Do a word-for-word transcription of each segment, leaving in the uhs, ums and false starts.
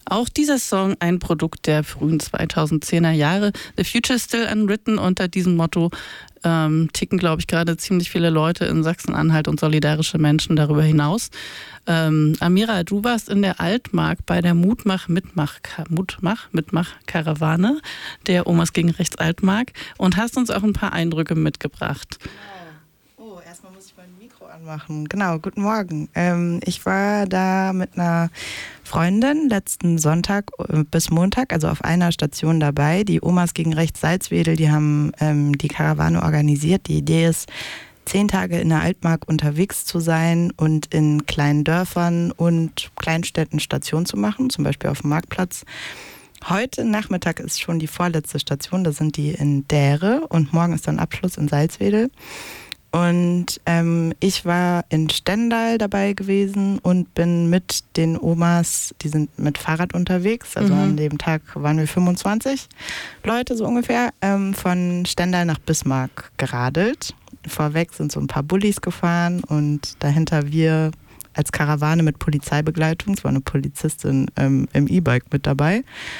Auch dieser Song ein Produkt der frühen zweitausendzehner Jahre. The Future Still Unwritten. Unter diesem Motto ähm, ticken, glaube ich, gerade ziemlich viele Leute in Sachsen-Anhalt und solidarische Menschen darüber hinaus. Ähm, Amira, du warst in der Altmark bei der Mutmach-Mitmach Mutmach, Mitmach-Karawane der Omas gegen Rechts Altmark und hast uns auch ein paar Eindrücke mitgebracht. Genau. Oh, erstmal muss ich mein Mikro anmachen. Genau, guten Morgen. Ähm, ich war da mit einer Freundin letzten Sonntag bis Montag, also auf einer Station dabei. Die Omas gegen Rechts Salzwedel, die haben ähm, die Karawane organisiert. Die Idee ist, zehn Tage in der Altmark unterwegs zu sein und in kleinen Dörfern und Kleinstädten Station zu machen, zum Beispiel auf dem Marktplatz. Heute Nachmittag ist schon die vorletzte Station, da sind die in Dähre und morgen ist dann Abschluss in Salzwedel. Und ähm, ich war in Stendal dabei gewesen und bin mit den Omas, die sind mit Fahrrad unterwegs, also mhm. an dem Tag waren wir fünfundzwanzig Leute so ungefähr, ähm, von Stendal nach Bismarck geradelt. Vorweg sind so ein paar Bullis gefahren und dahinter wir als Karawane mit Polizeibegleitung, es war eine Polizistin ähm, im E-Bike mit dabei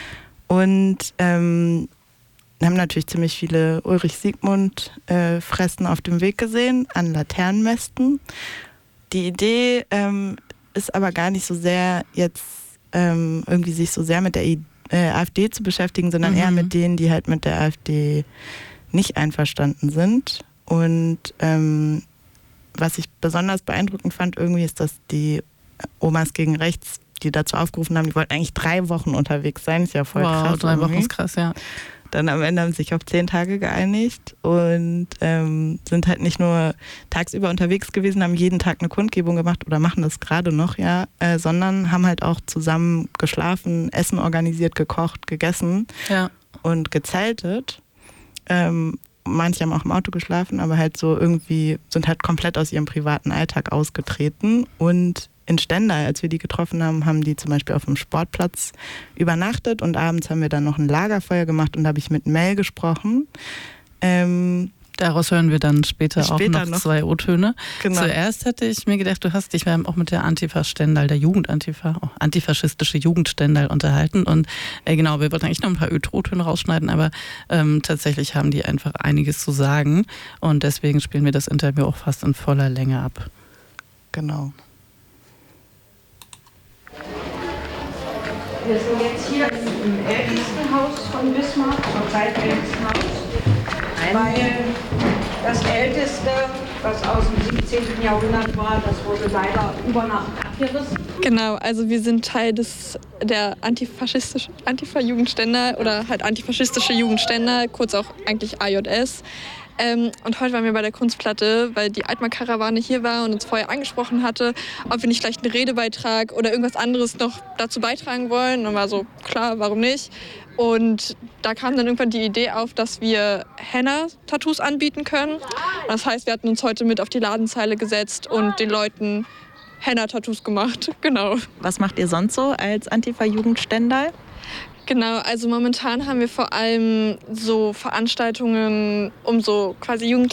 und ähm, haben natürlich ziemlich viele Ulrich-Siegmund-Fressen äh, auf dem Weg gesehen, an Laternenmästen. Die Idee ähm, ist aber gar nicht so sehr jetzt ähm, irgendwie sich so sehr mit der I- äh, AfD zu beschäftigen, sondern mhm. eher mit denen, die halt mit der AfD nicht einverstanden sind. Und ähm, was ich besonders beeindruckend fand irgendwie ist, dass die Omas gegen Rechts, die dazu aufgerufen haben, die wollten eigentlich drei Wochen unterwegs sein, ist ja voll wow, krass. drei irgendwie. Wochen ist krass, ja. Dann am Ende haben sie sich auf zehn Tage geeinigt und ähm, sind halt nicht nur tagsüber unterwegs gewesen, haben jeden Tag eine Kundgebung gemacht oder machen das gerade noch, ja, äh, sondern haben halt auch zusammen geschlafen, Essen organisiert, gekocht, gegessen ja. und gezeltet. Ähm, manche haben auch im Auto geschlafen, aber halt so irgendwie sind halt komplett aus ihrem privaten Alltag ausgetreten. Und in Stendal, als wir die getroffen haben, haben die zum Beispiel auf dem Sportplatz übernachtet und abends haben wir dann noch ein Lagerfeuer gemacht und da habe ich mit Mel gesprochen. Ähm, Daraus hören wir dann später, später auch noch, noch zwei O-Töne. Genau. Zuerst hätte ich mir gedacht, du hast dich auch mit der Antifa Stendal, der Jugendantifa, oh, antifaschistische Jugend Stendal unterhalten. Und äh, genau, wir wollten eigentlich noch ein paar O-Töne rausschneiden, aber ähm, tatsächlich haben die einfach einiges zu sagen. Und deswegen spielen wir das Interview auch fast in voller Länge ab. Genau. Wir sind jetzt hier im ältesten Haus von Bismarck, zurzeit ältesten Haus. Weil das älteste, was aus dem siebzehnten Jahrhundert war, das wurde leider über Nacht abgerissen. Genau, also wir sind Teil des, der antifaschistischen Antifa-Jugend Stendal oder halt antifaschistische Jugend Stendal, kurz auch eigentlich A J S. Ähm, und heute waren wir bei der Kunstplatte, weil die Altmark-Karawane hier war und uns vorher angesprochen hatte, ob wir nicht vielleicht einen Redebeitrag oder irgendwas anderes noch dazu beitragen wollen. Und dann war so, klar, warum nicht? Und da kam dann irgendwann die Idee auf, dass wir Henna-Tattoos anbieten können. Das heißt, wir hatten uns heute mit auf die Ladenzeile gesetzt und den Leuten Henna-Tattoos gemacht. Genau. Was macht ihr sonst so als Antifa-Jugend Stendal? Genau, also momentan haben wir vor allem so Veranstaltungen, um so quasi Jugend,